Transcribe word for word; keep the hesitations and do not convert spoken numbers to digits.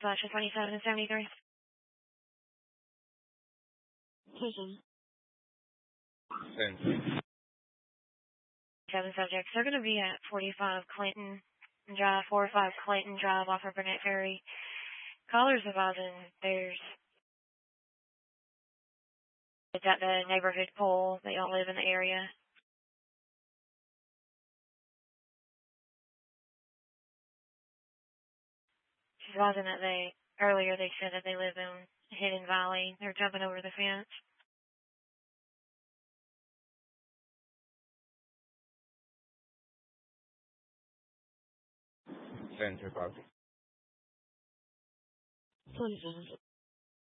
Slash twenty-seven and seventy-three. Ten. Seven subjects. They're going to be at forty-five Clinton Drive, four oh five Clinton Drive off of Burnett Ferry. Callers advising there's it's at the neighborhood pool. They don't live in the area. She's advising that they earlier they said that they live in Hidden Valley. They're jumping over the fence. Ten to copy. Twenty-seven.